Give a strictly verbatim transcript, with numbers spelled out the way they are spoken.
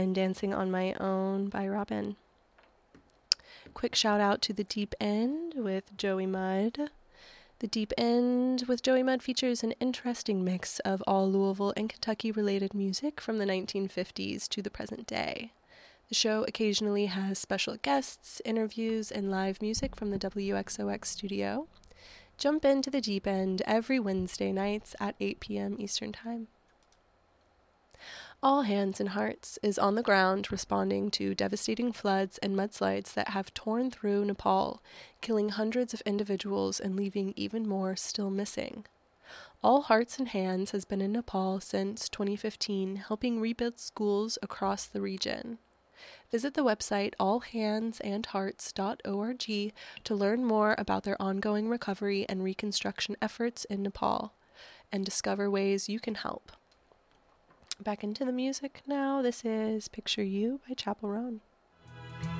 and Dancing on My Own by Robin. Quick shout out to The Deep End with Joey Mudd. The Deep End with Joey Mudd features an interesting mix of all Louisville and Kentucky related music from the nineteen fifties to the present day. The show occasionally has special guests, interviews, and live music from the W X O X studio. Jump into The Deep End every Wednesday nights at eight p.m. Eastern Time. All Hands and Hearts is on the ground responding to devastating floods and mudslides that have torn through Nepal, killing hundreds of individuals and leaving even more still missing. All Hearts and Hands has been in Nepal since twenty fifteen, helping rebuild schools across the region. Visit the website all hands and hearts dot org to learn more about their ongoing recovery and reconstruction efforts in Nepal, and discover ways you can help. Back into the music now. This is Picture You by Chappell Roan.